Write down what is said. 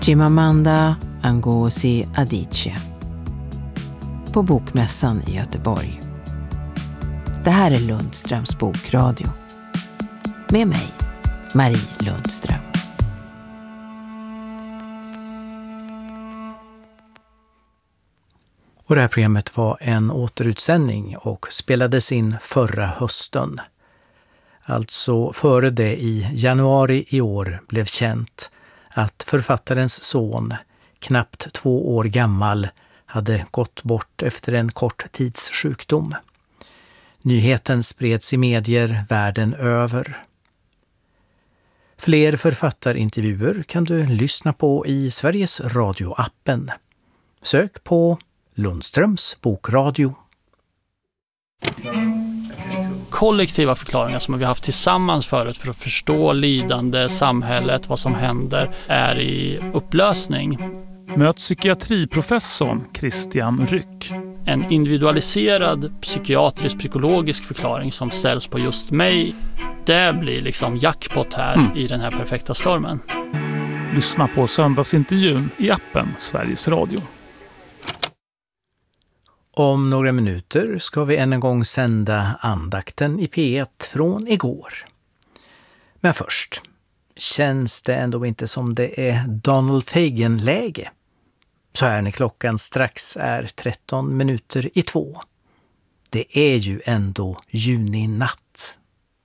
Chimamanda Ngozi Adichie på Bokmässan i Göteborg. Det här är Lundströms bokradio. Med mig, Marie Lundström. Och det här programmet var en återutsändning och spelades in förra hösten. Alltså före det i januari i år blev känt att författarens son, knappt 2 år gammal, hade gått bort efter en kort tids sjukdom. Nyheten spreds i medier världen över. Fler författarintervjuer kan du lyssna på i Sveriges Radio-appen. Sök på Lundströms bokradio. Kollektiva förklaringar som vi har haft tillsammans förut för att förstå lidande, samhället, vad som händer, är i upplösning. Möt psykiatriprofessorn Christian Ryck. En individualiserad psykiatrisk-psykologisk förklaring som ställs på just mig, det blir liksom jackpot här i den här perfekta stormen. Lyssna på söndagsintervjun i appen Sveriges Radio. Om några minuter ska vi än en gång sända andakten i P1 från igår. Men först, känns det ändå inte som det är Donald Fagan-läge? Så här när klockan strax är 13 minuter i 2. Det är ju ändå juninatt.